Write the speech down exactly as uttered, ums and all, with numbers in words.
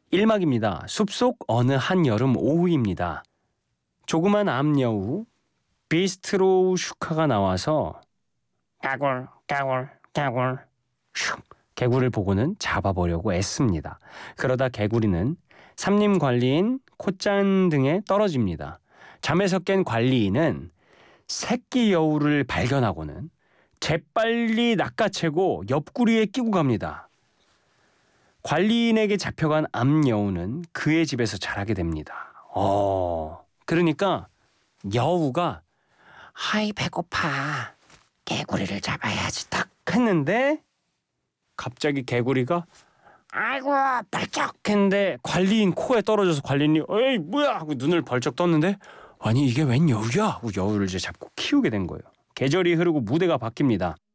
일 막입니다. 숲속 어느 한여름 오후입니다. 조그만 암여우 비스트로우 슈카가 나와서 까골 까골 까골 슉 개구리를 보고는 잡아보려고 애씁니다. 그러다 개구리는 삼림관리인 콧잔 등에 떨어집니다. 잠에서 깬 관리인은 새끼 여우를 발견하고는 재빨리 낚아채고 옆구리에 끼고 갑니다. 관리인에게 잡혀간 암여우는 그의 집에서 자라게 됩니다. 어, 그러니까 여우가 아이 배고파 개구리를 잡아야지 딱 했는데 갑자기 개구리가 아이고 벌쩍 했는데 관리인 코에 떨어져서 관리인이 에이 뭐야 하고 눈을 벌쩍 떴는데 아니 이게 웬 여우야 하고 여우를 이제 잡고 키우게 된 거예요. 계절이 흐르고 무대가 바뀝니다.